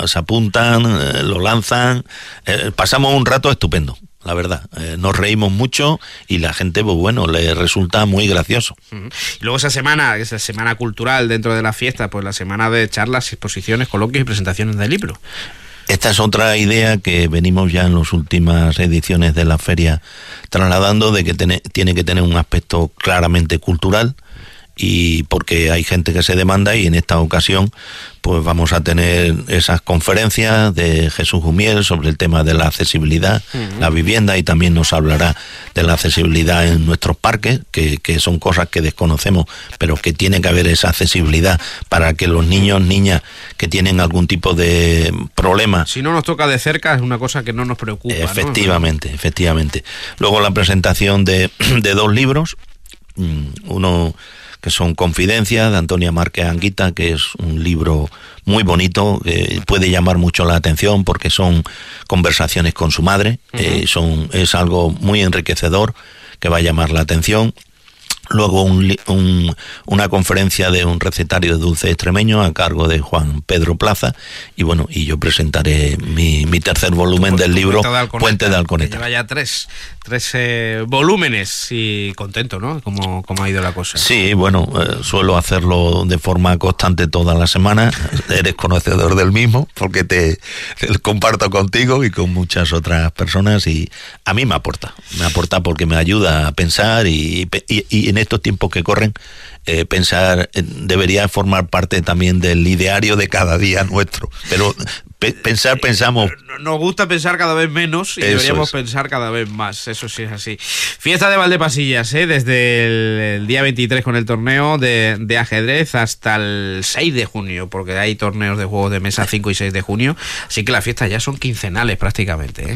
se apuntan, lo lanzan, pasamos un rato estupendo. La verdad, nos reímos mucho y la gente, pues bueno, le resulta muy gracioso. Y luego esa semana, que es la semana cultural dentro de la fiesta, pues la semana de charlas, exposiciones, coloquios y presentaciones de libros. Esta es otra idea que venimos ya en las últimas ediciones de la feria trasladando, de que tiene que tener un aspecto claramente cultural, y porque hay gente que se demanda, y en esta ocasión pues vamos a tener esas conferencias de Jesús Jumiel sobre el tema de la accesibilidad, la vivienda, y también nos hablará de la accesibilidad en nuestros parques, que son cosas que desconocemos, pero que tiene que haber esa accesibilidad para que los niños, niñas que tienen algún tipo de problema... Si no nos toca de cerca, es una cosa que no nos preocupa, efectivamente, ¿no? Efectivamente. Luego la presentación de 2 libros, uno que son Confidencias, de Antonia Márquez Anguita, que es un libro muy bonito, que puede llamar mucho la atención porque son conversaciones con su madre, es algo muy enriquecedor que va a llamar la atención. Luego una conferencia de un recetario de dulce extremeño a cargo de Juan Pedro Plaza, y bueno, y yo presentaré mi tercer volumen del libro Puente de Alconeta. Lleva ya tres volúmenes, y contento, ¿no? ¿Cómo ha ido la cosa? Sí, bueno, suelo hacerlo de forma constante toda la semana. Eres conocedor del mismo, porque te comparto contigo y con muchas otras personas, y a mí me aporta porque me ayuda a pensar, y en estos tiempos que corren, pensar debería formar parte también del ideario de cada día nuestro, pero pensamos... Nos gusta pensar cada vez menos, y deberíamos pensar cada vez más, eso sí es así. Fiesta de Valdepasillas, desde el día 23 con el torneo de ajedrez hasta el 6 de junio, porque hay torneos de juegos de mesa 5 y 6 de junio, así que las fiestas ya son quincenales prácticamente,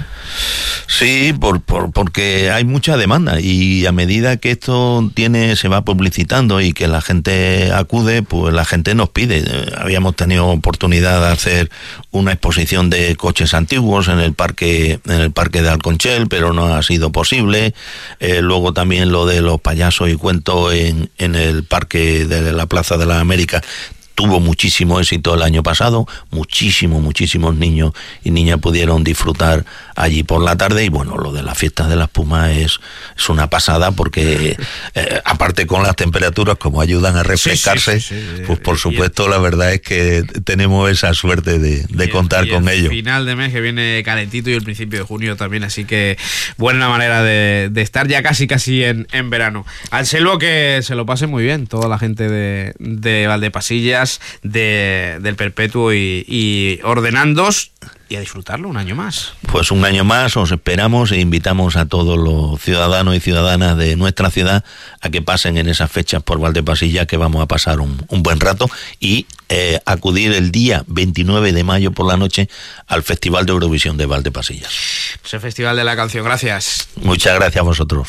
Sí, porque hay mucha demanda, y a medida que esto se va publicitando y que la gente acude, pues la gente nos pide. Habíamos tenido oportunidad de hacer una exposición de coches antiguos en el parque de Alconchel, pero no ha sido posible. Luego también lo de los payasos y cuentos en el parque de la Plaza de las Américas tuvo muchísimo éxito el año pasado, muchísimos niños y niñas pudieron disfrutar allí por la tarde. Y bueno, lo de las fiestas de la espuma es una pasada, porque aparte con las temperaturas, como ayudan a refrescarse, pues por supuesto la verdad es que tenemos esa suerte de contar con ello. Final de mes que viene calentito, y el principio de junio también, así que buena manera de estar ya casi en verano. Anselmo, que se lo pase muy bien toda la gente de Valdepasillas, del Perpetuo y Ordenandos, y a disfrutarlo un año más. Pues un año más os esperamos, e invitamos a todos los ciudadanos y ciudadanas de nuestra ciudad a que pasen en esas fechas por Valdepasillas, que vamos a pasar un buen rato, y acudir el día 29 de mayo por la noche al Festival de Eurovisión de Valdepasillas. Pues el Festival de la Canción. Gracias. Muchas gracias a vosotros.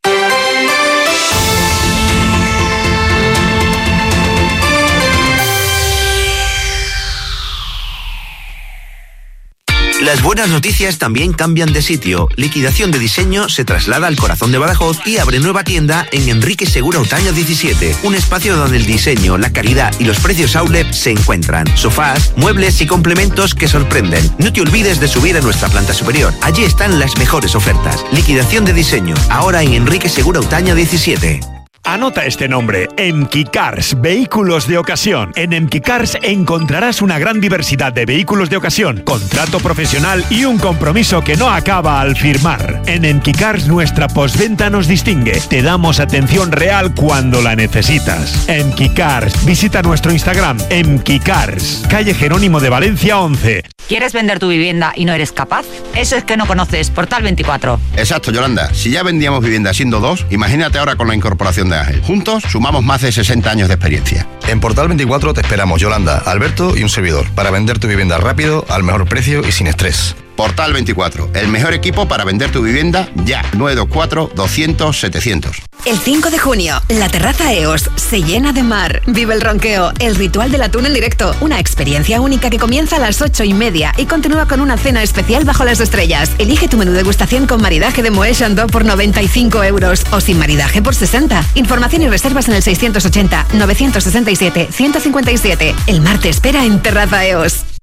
Las buenas noticias también cambian de sitio. Liquidación de Diseño se traslada al corazón de Badajoz y abre nueva tienda en Enrique Segura Otaño 17. Un espacio donde el diseño, la calidad y los precios outlet se encuentran. Sofás, muebles y complementos que sorprenden. No te olvides de subir a nuestra planta superior. Allí están las mejores ofertas. Liquidación de Diseño, ahora en Enrique Segura Otaño 17. Anota este nombre: Emquicars, vehículos de ocasión. En Emquicars encontrarás una gran diversidad de vehículos de ocasión, contrato profesional y un compromiso que no acaba al firmar. En Emquicars nuestra postventa nos distingue. Te damos atención real cuando la necesitas. Emquicars, visita nuestro Instagram, Emquicars, calle Jerónimo de Valencia 11. ¿Quieres vender tu vivienda y no eres capaz? Eso es que no conoces Portal 24. Exacto, Yolanda. Si ya vendíamos vivienda siendo 2, imagínate ahora con la incorporación de Ángel. Juntos sumamos más de 60 años de experiencia. En Portal 24 te esperamos, Yolanda, Alberto y un servidor, para vender tu vivienda rápido, al mejor precio y sin estrés. Portal 24, el mejor equipo para vender tu vivienda ya. 924-200-700. El 5 de junio, la terraza EOS se llena de mar. Vive el ronqueo, el ritual del atún en directo. Una experiencia única que comienza a las 8:30 y continúa con una cena especial bajo las estrellas. Elige tu menú degustación con maridaje de Moët Chandon por 95 € o sin maridaje por 60. Información y reservas en el 680-967-157. El mar te espera en Terraza EOS.